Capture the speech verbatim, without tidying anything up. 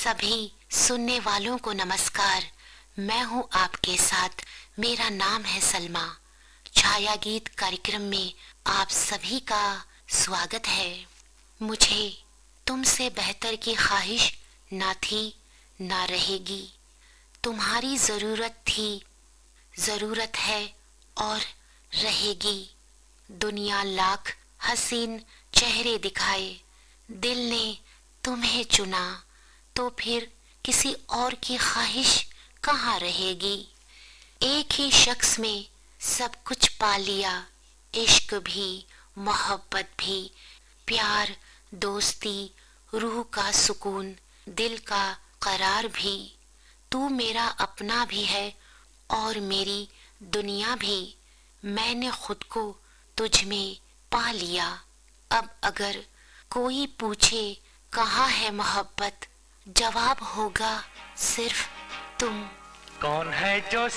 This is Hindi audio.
सभी सुनने वालों को नमस्कार। मैं हूं आपके साथ, मेरा नाम है सलमा। छाया गीत कार्यक्रम में आप सभी का स्वागत है। मुझे तुमसे बेहतर की ख्वाहिश ना थी ना रहेगी। तुम्हारी जरूरत थी, जरूरत है और रहेगी। दुनिया लाख हसीन चेहरे दिखाए, दिल ने तुम्हें चुना, तो फिर किसी और की ख्वाहिश कहाँ रहेगी। एक ही शख्स में सब कुछ पा लिया, इश्क भी, मोहब्बत भी, प्यार, दोस्ती, रूह का सुकून, दिल का करार भी। तू मेरा अपना भी है और मेरी दुनिया भी। मैंने खुद को तुझ में पा लिया। अब अगर कोई पूछे कहाँ है मोहब्बत, जवाब होगा सिर्फ तुम। कौन है जो